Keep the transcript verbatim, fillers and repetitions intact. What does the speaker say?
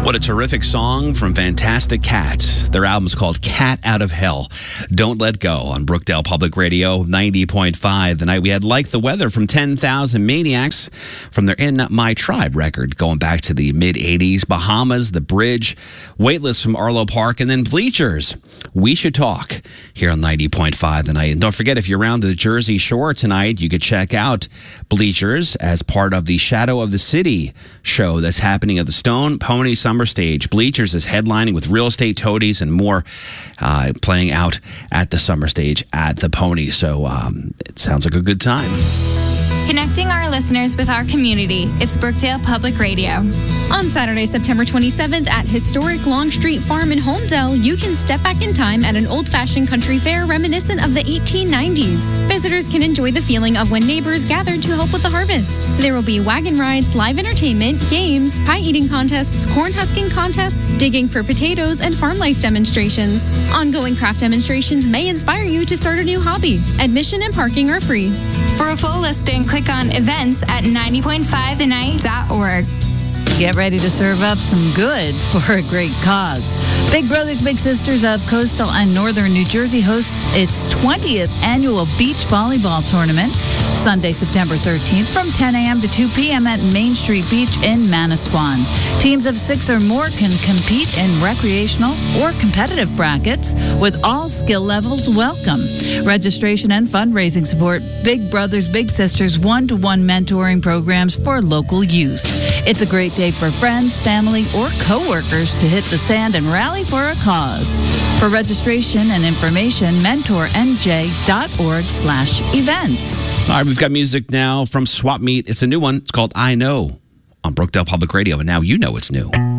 What a terrific song from Fantastic Cat. Their album's called Cat Out of Hell. Don't Let Go on Brookdale Public Radio, ninety point five. The night we had Like the Weather from ten thousand Maniacs from their In My Tribe record going back to the mid-eighties. Bahamas, The Bridge, Weightless from Arlo Park, and then Bleachers, We Should Talk here on ninety point five the night. And don't forget, if you're around the Jersey Shore tonight, you could check out Bleachers as part of the Shadow of the City show that's happening at the Stone Pony Summer Stage. Bleachers is headlining with Real Estate Toadies and more uh, playing out at the Summer Stage at the Pony. So um, it sounds like a good time. Connecting our listeners with our community, it's Brookdale Public Radio. On Saturday, September twenty-seventh at historic Longstreet Farm in Holmdel, you can step back in time at an old-fashioned country fair reminiscent of the eighteen nineties. Visitors can enjoy the feeling of when neighbors gathered to help with the harvest. There will be wagon rides, live entertainment, games, pie-eating contests, corn husking contests, digging for potatoes, and farm life demonstrations. Ongoing craft demonstrations may inspire you to start a new hobby. Admission and parking are free. For a full listing, click on events at ninety point five the night dot org. Get ready to serve up some good for a great cause. Big Brothers Big Sisters of Coastal and Northern New Jersey hosts its twentieth annual beach volleyball tournament Sunday, September thirteenth from ten a.m. to two p.m. at Main Street Beach in Manasquan. Teams of six or more can compete in recreational or competitive brackets with all skill levels welcome. Registration and fundraising support Big Brothers Big Sisters one-to-one mentoring programs for local youth. It's a great day for friends, family, or coworkers to hit the sand and rally for a cause. For registration and information, mentor n j dot org slash events. All right, we've got music now from Swap Meet. It's a new one. It's called I Know on Brookdale Public Radio, and now you know it's new.